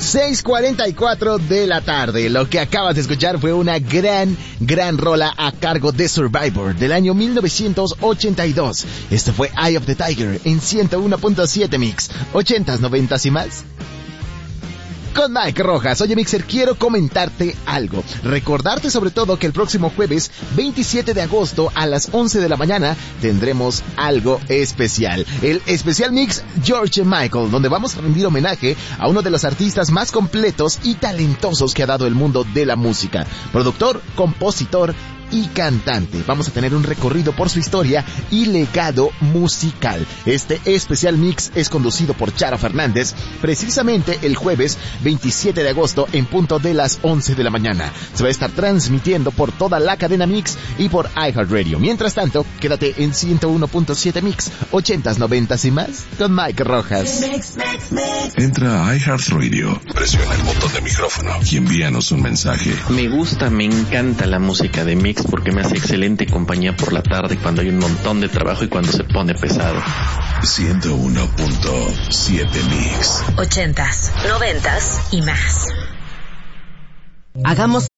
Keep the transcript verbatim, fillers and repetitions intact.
seis cuarenta y cuatro de la tarde. Lo que acabas de escuchar fue una gran, gran rola a cargo de Survivor del año mil novecientos ochenta y dos. Este fue Eye of the Tiger en ciento uno punto siete Mix. ochentas, noventas y más. Con Mike Rojas. Oye, Mixer, quiero comentarte algo. Recordarte sobre todo que el próximo jueves veintisiete de agosto a las once de la mañana tendremos algo especial. El especial Mix George Michael, donde vamos a rendir homenaje a uno de los artistas más completos y talentosos que ha dado el mundo de la música. Productor, compositor y cantante. Vamos a tener un recorrido por su historia y legado musical. Este especial mix es conducido por Charo Fernández, precisamente el jueves veintisiete de agosto en punto de las once de la mañana. Se va a estar transmitiendo por toda la cadena Mix y por iHeartRadio. Mientras tanto, quédate en ciento uno punto siete Mix, ochentas, noventas y más con Mike Rojas. Mix, mix, mix. Entra a iHeartRadio, presiona el botón de micrófono y envíanos un mensaje. Me gusta, me encanta la música de Mix porque me hace excelente compañía por la tarde cuando hay un montón de trabajo y cuando se pone pesado. ciento uno punto siete Mix. Ochentas, noventas y más. Hagamos